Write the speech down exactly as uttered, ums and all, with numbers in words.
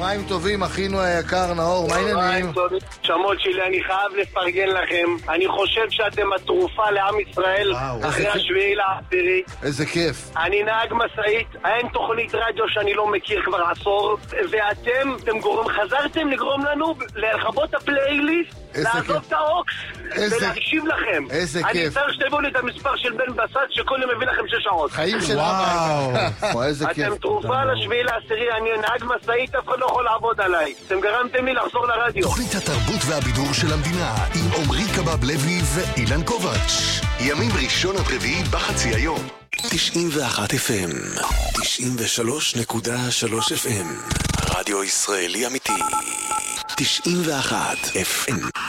צהריים טובים, אחינו היקר נאור, מה העניינים? שמות שלי, אני חייב לפרגן לכם. אני חושב שאתם התרופה לעם ישראל אחרי השביעי לעשירי. איזה כיף. אני נהג מסעית, אין תוכנית רדיו שאני לא מכיר כבר עשור, ואתם, אתם גורם, חזרתם לגרום לנו לרחבות הפלייליסט, לעזוב את האוקס ולהקשיב לכם. איזה כיף. אני צריך שתבואו לי את המספר של בן בסט שכל יום מביא לכם שש שעות. חיים של אבא. איזה כיף. אתם תרופה לשביעי לעשירי, אני נהג מסעית, אף אחד לא יכול לעבוד עליי. אתם גרמתם לי לחזור לרדיו. תוכנית התרבות והבידור של המדינה עם עומרי קבב לוי ואילן קובץ'. ימים ראשון עד רביעי בחצי היום. תשעים ואחת אף אם, תשעים ושלוש נקודה שלוש אף אם, רדיו ישראלי אמיתי. תשעים ואחת אף אם.